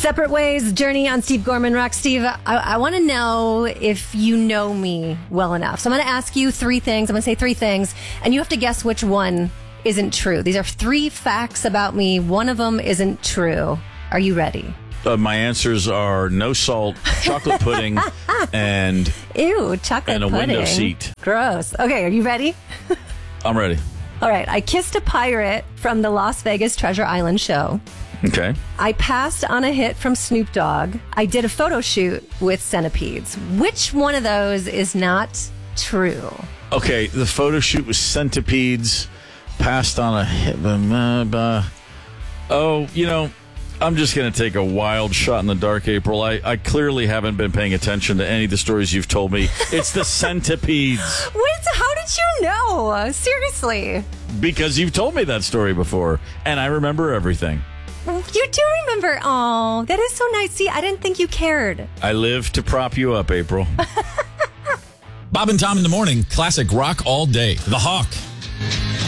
Separate Ways, Journey on Steve Gorman Rock. Steve, I want to know if you know me well enough. So I'm going to ask you three things. I'm going to say three things, and you have to guess which one isn't true. These are three facts about me. One of them isn't true. Are you ready? My answers are no salt, chocolate pudding, and Ew, chocolate and a pudding. window seat. Gross. Okay, are you ready? I'm ready. All right. I kissed a pirate from the Las Vegas Treasure Island show. Okay. I passed on a hit from Snoop Dogg. I did a photo shoot with centipedes. Which one of those is not true? Okay, the photo shoot with centipedes, passed on a hit. I'm just going to take a wild shot in the dark, April. I clearly haven't been paying attention to any of the stories you've told me. It's the centipedes. How did you know? Seriously. Because you've told me that story before, and I remember everything. You do remember. Oh, that is so nice. See, I didn't think you cared. I live to prop you up, April. Bob and Tom in the morning, classic rock all day. The Hawk.